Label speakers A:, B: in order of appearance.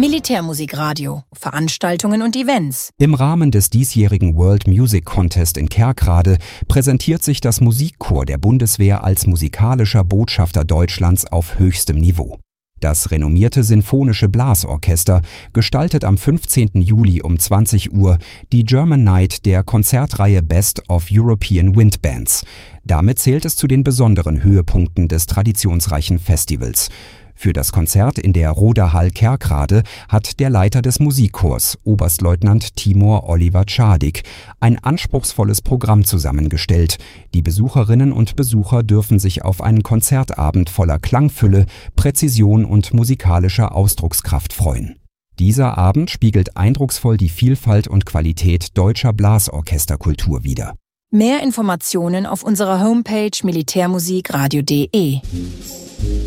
A: Militärmusikradio, Veranstaltungen und Events.
B: Im Rahmen des diesjährigen World Music Contest in Kerkrade präsentiert sich das Musikkorps der Bundeswehr als musikalischer Botschafter Deutschlands auf höchstem Niveau. Das renommierte Sinfonische Blasorchester gestaltet am 15. Juli um 20 Uhr die German Night der Konzertreihe Best of European Wind Bands. Damit zählt es zu den besonderen Höhepunkten des traditionsreichen Festivals. Für das Konzert in der Roder Hall Kerkrade hat der Leiter des Musikkorps, Oberstleutnant Timur Oliver Czadik, ein anspruchsvolles Programm zusammengestellt. Die Besucherinnen und Besucher dürfen sich auf einen Konzertabend voller Klangfülle, Präzision und musikalischer Ausdruckskraft freuen. Dieser Abend spiegelt eindrucksvoll die Vielfalt und Qualität deutscher Blasorchesterkultur wider.
A: Mehr Informationen auf unserer Homepage militärmusikradio.de.